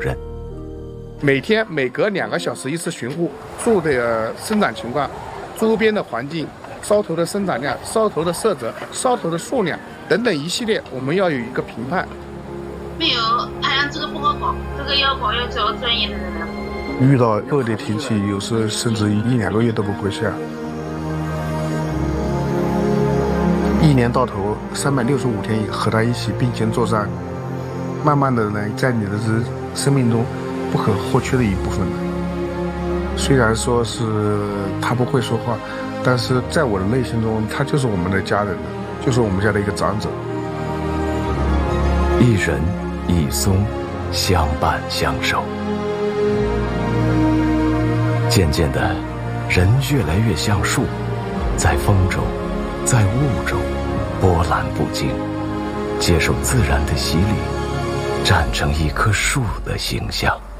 任。 每天每隔2个小时一次巡护，树的生长情况、周边的环境、梢头的生长量、梢头的色泽、梢头的数量等等一系列，我们要有一个评判。 没有，好像这个不好搞，这个要搞要找专业的人来。 遇到恶劣天气，有时甚至1-2个月都不会下。一年到头365天和他一起并肩作战，慢慢的呢，在你的生命中不可或缺的一部分。虽然说是他不会说话，但是在我的内心中，他就是我们的家人，就是我们家的一个长者。 一人一松，相伴相守。渐渐的，人越来越像树，在风中，在雾中，波澜不惊，接受自然的洗礼，站成一棵树的形象。